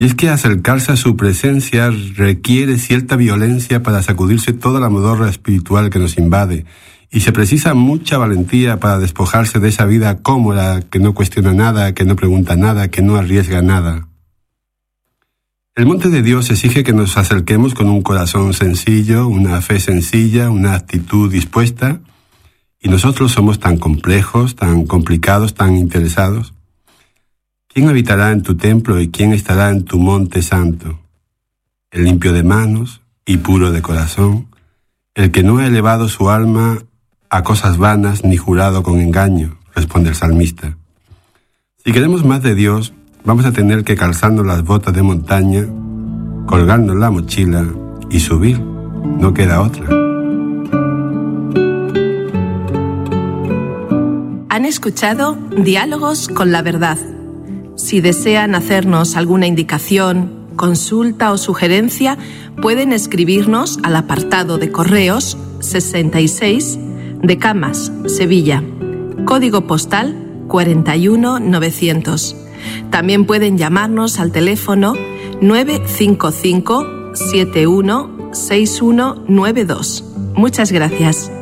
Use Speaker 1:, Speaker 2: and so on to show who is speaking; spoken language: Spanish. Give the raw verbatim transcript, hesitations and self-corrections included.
Speaker 1: Y es que acercarse a su presencia requiere cierta violencia para sacudirse toda la modorra espiritual que nos invade, y se precisa mucha valentía para despojarse de esa vida cómoda que no cuestiona nada, que no pregunta nada, que no arriesga nada. El monte de Dios exige que nos acerquemos con un corazón sencillo, una fe sencilla, una actitud dispuesta, y nosotros somos tan complejos, tan complicados, tan interesados. ¿Quién habitará en tu templo y quién estará en tu monte santo? El limpio de manos y puro de corazón, el que no ha elevado su alma a cosas vanas ni jurado con engaño, responde el salmista. Si queremos más de Dios, vamos a tener que calzarnos las botas de montaña, colgarnos la mochila y subir. No queda otra.
Speaker 2: Han escuchado Diálogos con la Verdad. Si desean hacernos alguna indicación, consulta o sugerencia, pueden escribirnos al apartado de correos sesenta y seis de Camas, Sevilla, código postal cuarenta y uno mil novecientos. También pueden llamarnos al teléfono nueve cinco cinco, siete uno, seis uno nueve dos. Muchas gracias.